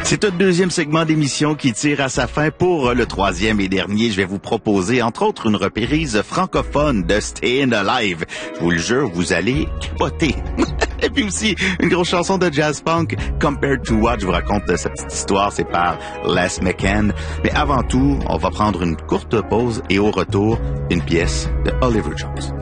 C'est un deuxième segment d'émission qui tire à sa fin. Pour le troisième et dernier, je vais vous proposer, entre autres, une reprise francophone de Stayin' Alive. Je vous le jure, vous allez capoter. Et puis aussi, une grosse chanson de jazz punk, Compared to What. Je vous raconte cette petite histoire, c'est par Les McCann. Mais avant tout, on va prendre une courte pause et au retour, une pièce de Oliver Jones.